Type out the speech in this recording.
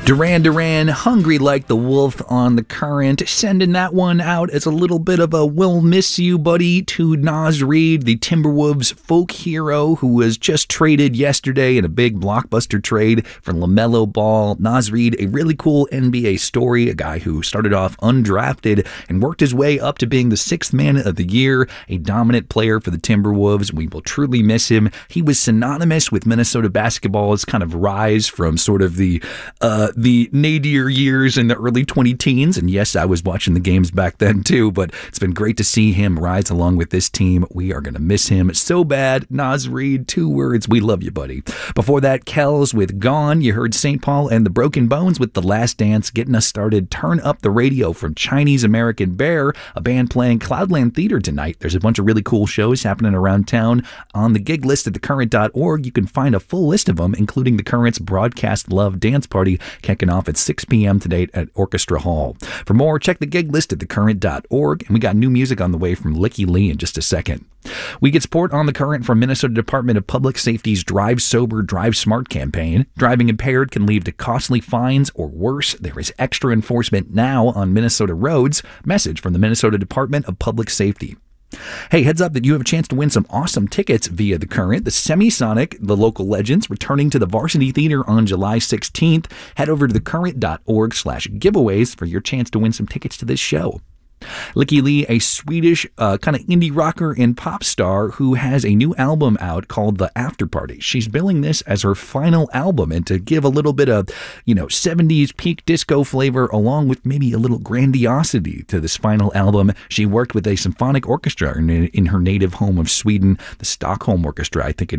Duran Duran, Hungry Like the Wolf on the Current, sending that one out as a little bit of a we'll miss you, buddy, to Naz Reid, the Timberwolves folk hero who was just traded yesterday in a big blockbuster trade for LaMelo Ball. Naz Reid, a really cool NBA story, a guy who started off undrafted and worked his way up to being the sixth man of the year, a dominant player for the Timberwolves. We will truly miss him. He was synonymous with Minnesota basketball's kind of rise from sort of the nadir years in the early 20-teens. And yes, I was watching the games back then too, but it's been great to see him rise along with this team. We are going to miss him so bad. Naz Reid, 2 words. We love you, buddy. Before that, Kells with Gone. You heard St. Paul and the Broken Bones with The Last Dance, getting us started. Turn Up the Radio from Chinese American Bear, a band playing Cloudland Theater tonight. There's a bunch of really cool shows happening around town. On the gig list at thecurrent.org, you can find a full list of them, including the Current's Broadcast Love Dance Party, kicking off at 6 p.m. today at Orchestra Hall. For more, check the gig list at thecurrent.org, and we got new music on the way from Licky Lee in just a second. We get support on The Current from Minnesota Department of Public Safety's Drive Sober, Drive Smart campaign. Driving impaired can lead to costly fines or worse. There is extra enforcement now on Minnesota roads. Message from the Minnesota Department of Public Safety. Hey, heads up that you have a chance to win some awesome tickets via The Current. The Semisonic, the local legends, returning to the Varsity Theater on July 16th. Head over to thecurrent.org/giveaways for your chance to win some tickets to this show. Licky Lee, a Swedish kind of indie rocker and pop star who has a new album out called The After Party. She's billing this as her final album, and to give a little bit of, 70s peak disco flavor along with maybe a little grandiosity to this final album, she worked with a symphonic orchestra in her native home of Sweden, the Stockholm Orchestra, I think it